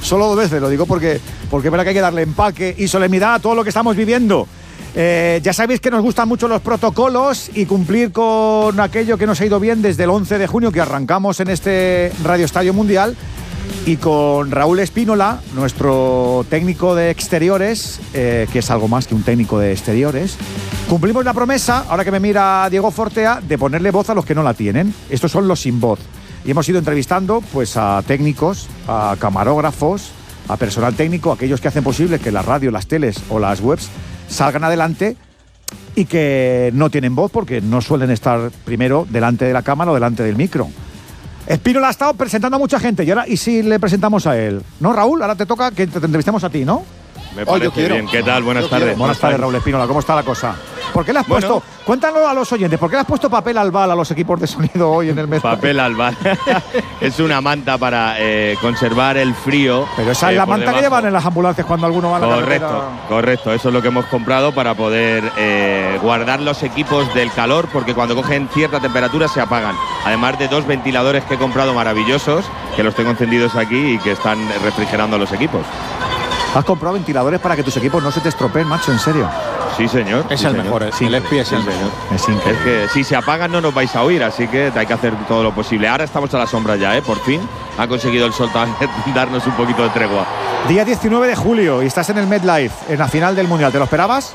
Solo 2 veces, lo digo porque es verdad que hay que darle empaque y solemnidad a todo lo que estamos viviendo. Ya sabéis que nos gustan mucho los protocolos y cumplir con aquello que nos ha ido bien desde el 11 de junio que arrancamos en este Radio Estadio Mundial, y con Raúl Espínola, nuestro técnico de exteriores, que es algo más que un técnico de exteriores, cumplimos la promesa, ahora que me mira Diego Fortea, de ponerle voz a los que no la tienen. Estos son los sin voz. Y hemos ido entrevistando pues a técnicos, a camarógrafos, a personal técnico, aquellos que hacen posible que la radio, las teles o las webs salgan adelante y que no tienen voz porque no suelen estar primero delante de la cámara o delante del micro. Espínola ha estado presentando a mucha gente y si le presentamos a él. ¿No, Raúl? Ahora te toca que te entrevistemos a ti, ¿no? Me parece bien. ¿Qué tal? Buenas tardes. Buenas tardes, Raúl Espínola. ¿Cómo está la cosa? ¿Por qué le has puesto, cuéntanos a los oyentes, ¿por qué le has puesto papel albal a los equipos de sonido hoy en el mes? Papel albal. Es una manta para conservar el frío. Pero esa es la manta que llevan en las ambulancias cuando alguno va a la carretera. Correcto. Eso es lo que hemos comprado para poder guardar los equipos del calor, porque cuando cogen cierta temperatura se apagan. Además de 2 ventiladores que he comprado maravillosos, que los tengo encendidos aquí y que están refrigerando los equipos. ¿Has comprado ventiladores para que tus equipos no se te estropeen, macho? ¿En serio? Sí, señor. Es el mejor. El ESPI es el mejor. Es que si se apagan no nos vais a oír, así que hay que hacer todo lo posible. Ahora estamos a la sombra ya, por fin. Ha conseguido el sol darnos un poquito de tregua. Día 19 de julio y estás en el MetLife, en la final del Mundial. ¿Te lo esperabas?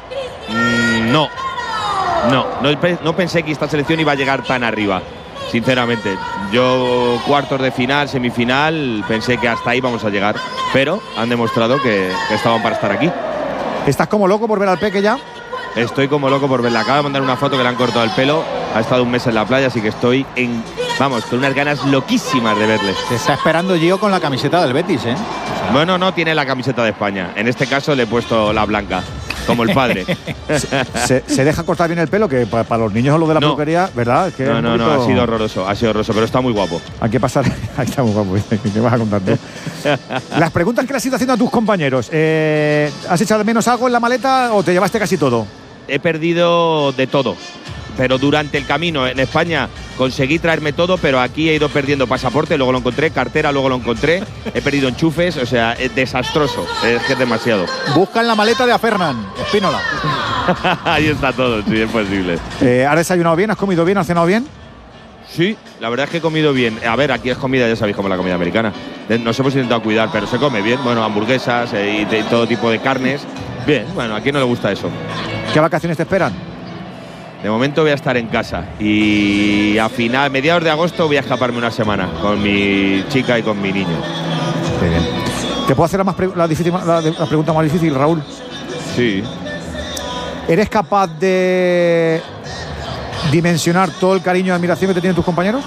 No pensé que esta selección iba a llegar tan arriba. Sinceramente, yo cuartos de final, semifinal, pensé que hasta ahí vamos a llegar, pero han demostrado que estaban para estar aquí. ¿Estás como loco por ver al Peque ya? Estoy como loco por verla. Acaba de mandar una foto que le han cortado el pelo, ha estado un mes en la playa, así que estoy con unas ganas loquísimas de verle. Se está esperando Gio con la camiseta del Betis, ¿eh? Bueno, no tiene la camiseta de España, en este caso le he puesto la blanca. Como el padre. se deja cortar bien el pelo, que para los niños lo de la peluquería, ¿verdad? Que no, ha sido horroroso, pero está muy guapo. Hay que pasar. Ahí está muy guapo. ¿Qué vas a contar tú? Las preguntas que le has ido haciendo a tus compañeros. ¿Has echado de menos algo en la maleta o te llevaste casi todo? He perdido de todo. Pero durante el camino en España conseguí traerme todo, pero aquí he ido perdiendo pasaporte, luego lo encontré, cartera, luego lo encontré, he perdido enchufes, o sea, es desastroso, es que es demasiado. Busca en la maleta de a Fernán, Espínola. Ahí está todo, sí, es posible. ¿Has desayunado bien? ¿Has comido bien? ¿Has cenado bien? Sí, la verdad es que he comido bien. A ver, aquí es comida, ya sabéis, como la comida americana. Nos hemos intentado cuidar, pero se come bien. Bueno, hamburguesas y todo tipo de carnes. Bien, bueno, ¿a quién no le gusta eso? ¿Qué vacaciones te esperan? De momento voy a estar en casa y a mediados de agosto voy a escaparme una semana con mi chica y con mi niño. Qué bien. ¿Te puedo hacer la pregunta más difícil, Raúl? Sí. ¿Eres capaz de dimensionar todo el cariño y admiración que te tienen tus compañeros?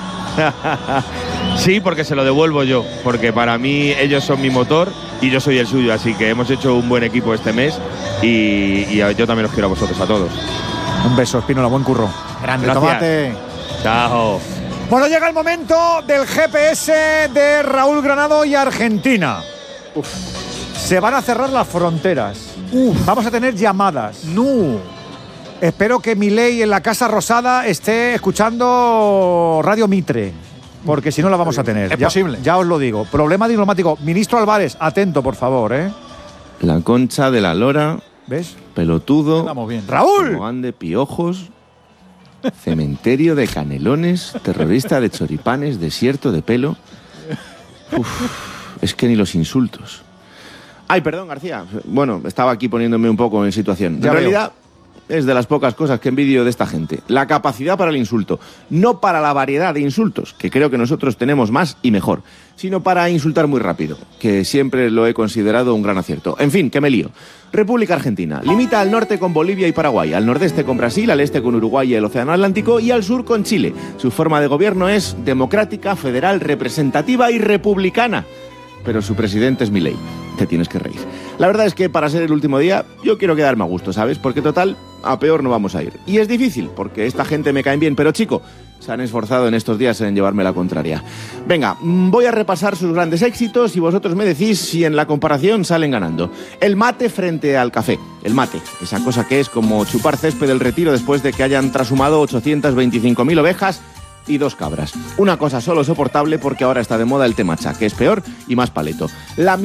Sí, porque se lo devuelvo yo, porque para mí ellos son mi motor y yo soy el suyo, así que hemos hecho un buen equipo este mes y yo también os quiero a vosotros, a todos. Un beso, Espínola, buen curro. Grande, gracias. tomate. Chao. Bueno, llega el momento del GPS de Raúl Granado y Argentina. Se van a cerrar las fronteras. Vamos a tener llamadas. No. Espero que Milei en la Casa Rosada esté escuchando Radio Mitre, porque si no la vamos a tener. Es posible. Ya os lo digo. Problema diplomático. Ministro Álvarez, atento, por favor, ¿eh? La Concha de la Lora. ¿Ves? Pelotudo. Vamos bien. ¡Raúl! Como ande piojos. Cementerio de canelones. Terrorista de choripanes. Desierto de pelo. Es que ni los insultos. Ay, perdón, García. Bueno, estaba aquí poniéndome un poco en situación. En realidad, es de las pocas cosas que envidio de esta gente. La capacidad para el insulto. No para la variedad de insultos, que creo que nosotros tenemos más y mejor, sino para insultar muy rápido, que siempre lo he considerado un gran acierto. En fin, que me lío. República Argentina. Limita al norte con Bolivia y Paraguay, al nordeste con Brasil, al este con Uruguay y el Océano Atlántico y al sur con Chile. Su forma de gobierno es democrática, federal, representativa y republicana. Pero su presidente es Milei. Te tienes que reír. La verdad es que para ser el último día yo quiero quedarme a gusto, ¿sabes? Porque total, a peor no vamos a ir. Y es difícil, porque esta gente me caen bien, pero chico, se han esforzado en estos días en llevarme la contraria. Venga, voy a repasar sus grandes éxitos y vosotros me decís si en la comparación salen ganando. El mate frente al café. El mate, esa cosa que es como chupar césped del Retiro después de que hayan trashumado 825.000 ovejas y 2 cabras. Una cosa solo soportable porque ahora está de moda el té matcha, que es peor y más paleto. La